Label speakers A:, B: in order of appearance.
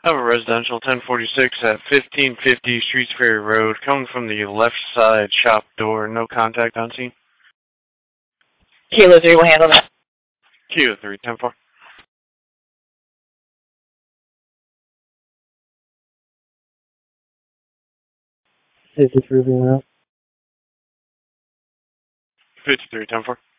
A: I have a residential 1046 at 1550 Streets Ferry Road, coming from the left side shop door. No contact on scene.
B: Kilo 3 will handle that.
A: Kilo 3, 10-4.
C: Is this roofing out?
A: 53, 10-4.